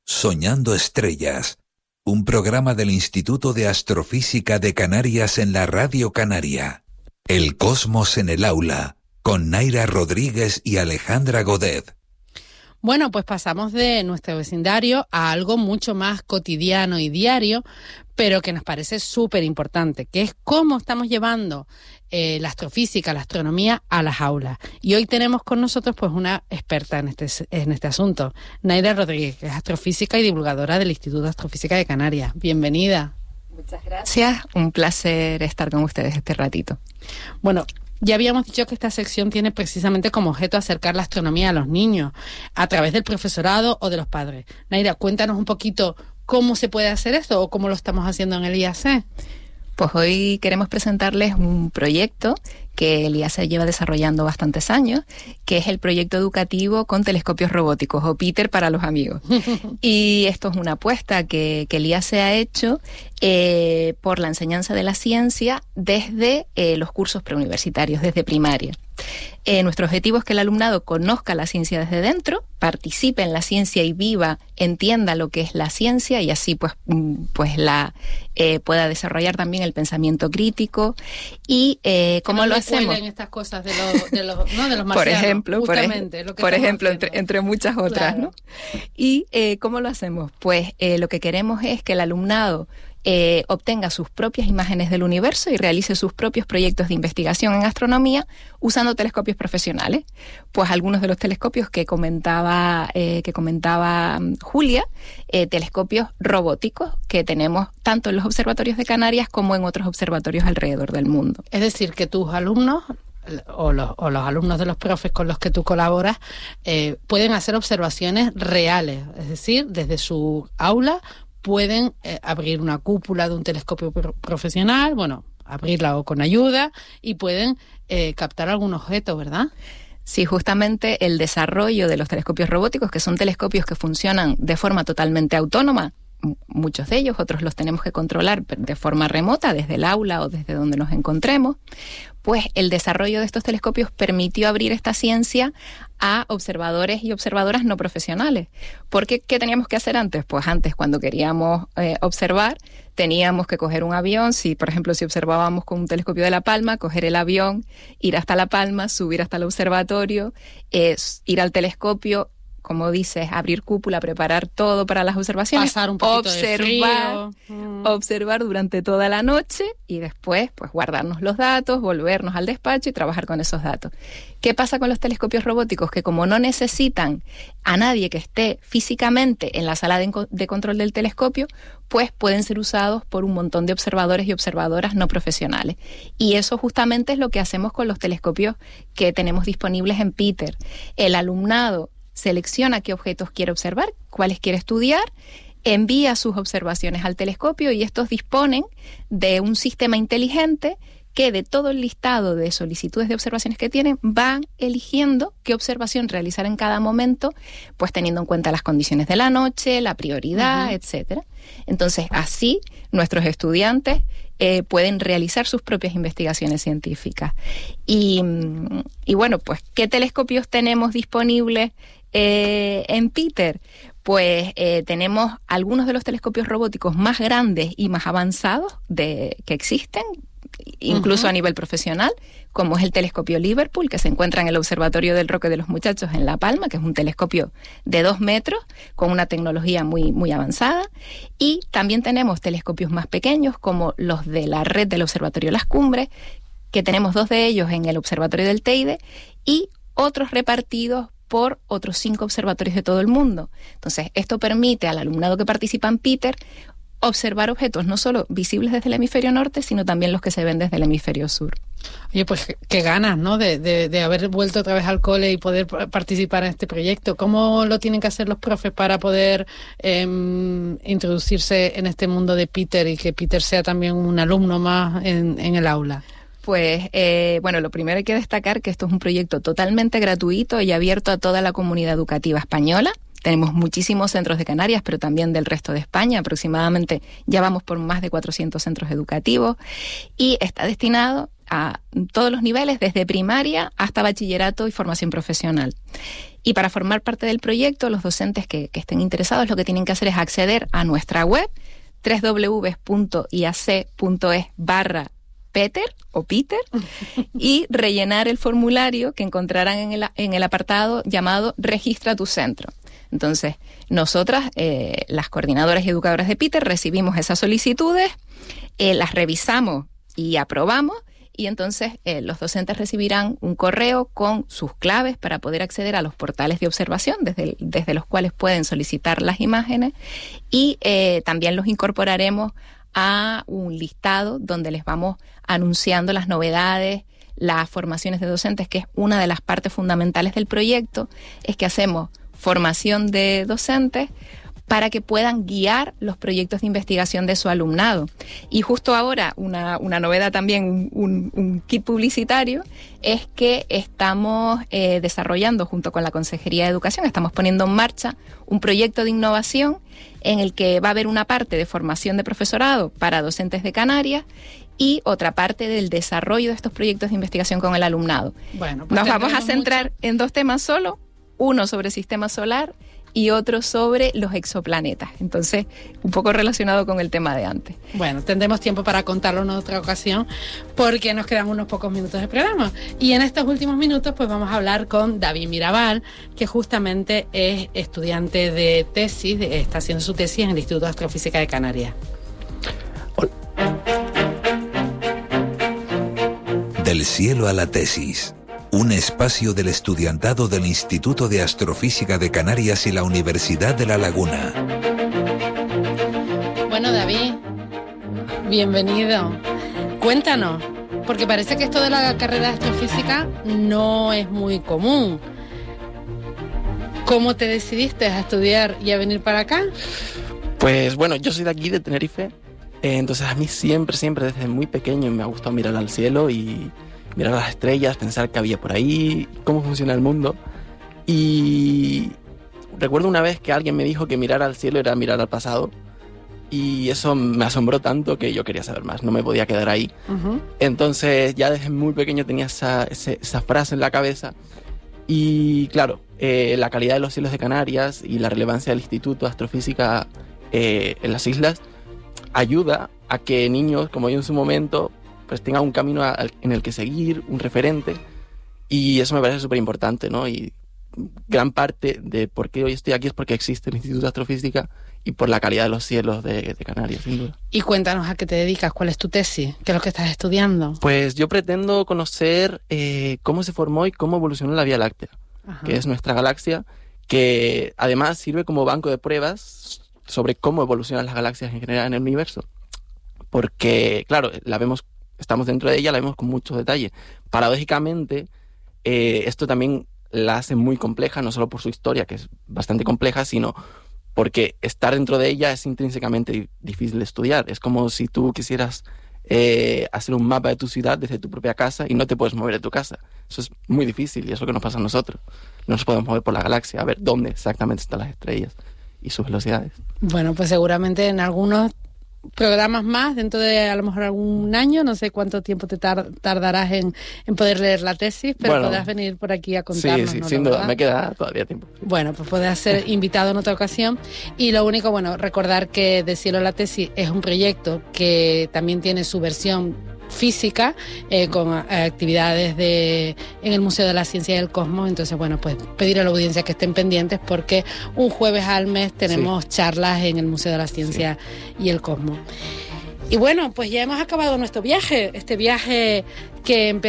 Soñando Estrellas, un programa del Instituto de Astrofísica de Canarias en la Radio Canaria. El cosmos en el aula, con Naira Rodríguez y Alejandra Godet. Bueno, pues pasamos de nuestro vecindario a algo mucho más cotidiano y diario, pero que nos parece súper importante, que es cómo estamos llevando la astrofísica, la astronomía a las aulas. Y hoy tenemos con nosotros pues una experta en este asunto, Naira Rodríguez, que es astrofísica y divulgadora del Instituto de Astrofísica de Canarias. Bienvenida. Muchas gracias, un placer estar con ustedes este ratito. Bueno, ya habíamos dicho que esta sección tiene precisamente como objeto acercar la astronomía a los niños a través del profesorado o de los padres. Naira, cuéntanos un poquito cómo se puede hacer esto o cómo lo estamos haciendo en el IAC. Pues hoy queremos presentarles un proyecto que el IAC lleva desarrollando bastantes años, que es el proyecto educativo con telescopios robóticos, o Peter para los amigos. Y esto es una apuesta que el IAC ha hecho por la enseñanza de la ciencia desde los cursos preuniversitarios, desde primaria. Nuestro objetivo es que el alumnado conozca la ciencia desde dentro, participe en la ciencia y viva, entienda lo que es la ciencia y así pues pueda desarrollar también el pensamiento crítico. Y ¿cómo lo hacemos? Estas cosas de los marcianos, por ejemplo, justamente, entre muchas otras, claro. ¿No? Y ¿cómo lo hacemos? Pues lo que queremos es que el alumnado obtenga sus propias imágenes del universo y realice sus propios proyectos de investigación en astronomía usando telescopios profesionales. Pues algunos de los telescopios que comentaba Julia, telescopios robóticos que tenemos tanto en los observatorios de Canarias como en otros observatorios alrededor del mundo. Es decir, que tus alumnos o los alumnos de los profes con los que tú colaboras pueden hacer observaciones reales, es decir, desde su aula pueden abrir una cúpula de un telescopio profesional, bueno, abrirla o con ayuda, y pueden captar algún objeto, ¿verdad? Sí, justamente el desarrollo de los telescopios robóticos, que son telescopios que funcionan de forma totalmente autónoma, muchos de ellos, otros los tenemos que controlar de forma remota, desde el aula o desde donde nos encontremos, pues el desarrollo de estos telescopios permitió abrir esta ciencia a observadores y observadoras no profesionales. Porque, ¿qué teníamos que hacer antes? Pues antes, cuando queríamos observar, teníamos que coger un avión. Por ejemplo, si observábamos con un telescopio de La Palma, coger el avión, ir hasta La Palma, subir hasta el observatorio, ir al telescopio, como dices, abrir cúpula, preparar todo para las observaciones, pasar un poquito de frío, observar durante toda la noche y después pues guardarnos los datos, volvernos al despacho y trabajar con esos datos. ¿Qué pasa con los telescopios robóticos? Que como no necesitan a nadie que esté físicamente en la sala de control del telescopio, pues pueden ser usados por un montón de observadores y observadoras no profesionales. Y eso justamente es lo que hacemos con los telescopios que tenemos disponibles en Peter. El alumnado selecciona qué objetos quiere observar, cuáles quiere estudiar, envía sus observaciones al telescopio y estos disponen de un sistema inteligente que de todo el listado de solicitudes de observaciones que tienen van eligiendo qué observación realizar en cada momento, pues teniendo en cuenta las condiciones de la noche, la prioridad, etcétera. Entonces, así nuestros estudiantes pueden realizar sus propias investigaciones científicas. Y bueno, pues, ¿qué telescopios tenemos disponibles en Peter? Pues tenemos algunos de los telescopios robóticos más grandes y más avanzados que existen, incluso a nivel profesional, como es el telescopio Liverpool, que se encuentra en el Observatorio del Roque de los Muchachos en La Palma, que es un telescopio de 2 metros con una tecnología muy, muy avanzada. Y también tenemos telescopios más pequeños, como los de la red del Observatorio Las Cumbres, que tenemos 2 de ellos en el Observatorio del Teide y otros repartidos por otros 5 observatorios de todo el mundo. Entonces, esto permite al alumnado que participa en Peter observar objetos no solo visibles desde el hemisferio norte, sino también los que se ven desde el hemisferio sur. Oye, pues qué ganas, ¿no? De haber vuelto otra vez al cole y poder participar en este proyecto. ¿Cómo lo tienen que hacer los profes para poder introducirse en este mundo de Peter y que Peter sea también un alumno más en el aula? Pues, bueno, lo primero hay que destacar que esto es un proyecto totalmente gratuito y abierto a toda la comunidad educativa española. Tenemos muchísimos centros de Canarias, pero también del resto de España. Aproximadamente ya vamos por más de 400 centros educativos y está destinado a todos los niveles, desde primaria hasta bachillerato y formación profesional. Y para formar parte del proyecto, los docentes que estén interesados lo que tienen que hacer es acceder a nuestra web www.iac.es/Peter o Peter y rellenar el formulario que encontrarán en el apartado llamado Registra tu centro. Entonces, nosotras, las coordinadoras y educadoras de Peter, recibimos esas solicitudes, las revisamos y aprobamos, y entonces los docentes recibirán un correo con sus claves para poder acceder a los portales de observación desde los cuales pueden solicitar las imágenes, y también los incorporaremos a un listado donde les vamos anunciando las novedades, las formaciones de docentes, que es una de las partes fundamentales del proyecto, es que hacemos formación de docentes para que puedan guiar los proyectos de investigación de su alumnado. Y justo ahora, una novedad también, un kit publicitario, es que estamos desarrollando junto con la Consejería de Educación, estamos poniendo en marcha un proyecto de innovación en el que va a haber una parte de formación de profesorado para docentes de Canarias y otra parte del desarrollo de estos proyectos de investigación con el alumnado. Bueno, pues nos vamos a centrar en 2 temas solo, uno sobre sistema solar y otro sobre los exoplanetas. Entonces, un poco relacionado con el tema de antes. Bueno, tendremos tiempo para contarlo en otra ocasión porque nos quedan unos pocos minutos de programa. Y en estos últimos minutos pues vamos a hablar con David Mirabal, que justamente es estudiante de tesis, está haciendo su tesis en el Instituto de Astrofísica de Canarias. Hola. Del cielo a la tesis. Un espacio del estudiantado del Instituto de Astrofísica de Canarias y la Universidad de La Laguna. Bueno, David, bienvenido. Cuéntanos, porque parece que esto de la carrera de astrofísica no es muy común. ¿Cómo te decidiste a estudiar y a venir para acá? Pues bueno, yo soy de aquí, de Tenerife, entonces a mí siempre desde muy pequeño me ha gustado mirar al cielo y mirar las estrellas, pensar qué había por ahí, cómo funciona el mundo. Y recuerdo una vez que alguien me dijo que mirar al cielo era mirar al pasado, y eso me asombró tanto que yo quería saber más, no me podía quedar ahí. Uh-huh. Entonces ya desde muy pequeño tenía esa frase en la cabeza. Y claro, la calidad de los cielos de Canarias y la relevancia del Instituto de Astrofísica en las islas ayuda a que niños como yo en su momento pues tengan un camino en el que seguir, un referente, y eso me parece súper importante, ¿no? Y gran parte de por qué hoy estoy aquí es porque existe el Instituto de Astrofísica y por la calidad de los cielos de Canarias, sin duda. Y cuéntanos a qué te dedicas, cuál es tu tesis, qué es lo que estás estudiando. Pues yo pretendo conocer cómo se formó y cómo evolucionó la Vía Láctea, ajá, que es nuestra galaxia, que además sirve como banco de pruebas sobre cómo evolucionan las galaxias en general en el universo. Porque, claro, estamos dentro de ella, la vemos con mucho detalle. Paradójicamente, esto también la hace muy compleja, no solo por su historia, que es bastante compleja, sino porque estar dentro de ella es intrínsecamente difícil de estudiar. Es como si tú quisieras hacer un mapa de tu ciudad desde tu propia casa y no te puedes mover de tu casa. Eso es muy difícil y es lo que nos pasa a nosotros. No nos podemos mover por la galaxia a ver dónde exactamente están las estrellas y sus velocidades. Bueno, pues seguramente en algunos programas más, dentro de a lo mejor algún año, no sé cuánto tiempo te tardarás en poder leer la tesis, pero bueno, podrás venir por aquí a contarnos. Sí, ¿no? sin duda, me queda todavía tiempo. Bueno, pues podrás ser invitado en otra ocasión. Y lo único, bueno, recordar que De Cielo a la Tesis es un proyecto que también tiene su versión física, con actividades en el Museo de la Ciencia y el Cosmos. Entonces, bueno, pues pedir a la audiencia que estén pendientes porque un jueves al mes tenemos charlas en el Museo de la Ciencia y el Cosmos. Y bueno, pues ya hemos acabado nuestro viaje, este viaje que empezó